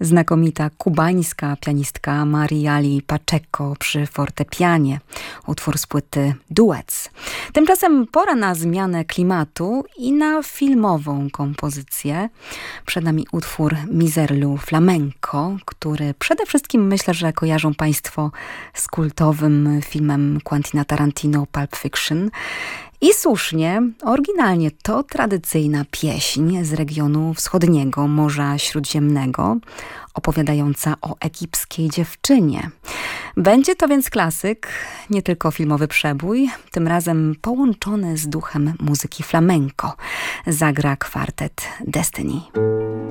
Znakomita kubańska pianistka Mariali Pacheco przy fortepianie. Utwór z płyty Duets. Tymczasem pora na zmianę klimatu i na filmową kompozycję. Przed nami utwór Miserlu Flamenco, który przede wszystkim myślę, że kojarzą Państwo z kultowym filmem Quentina Tarantino Pulp Fiction. I słusznie, oryginalnie to tradycyjna pieśń z regionu wschodniego Morza Śródziemnego, opowiadająca o egipskiej dziewczynie. Będzie to więc klasyk, nie tylko filmowy przebój, tym razem połączony z duchem muzyki flamenco. Zagra kwartet Destiny.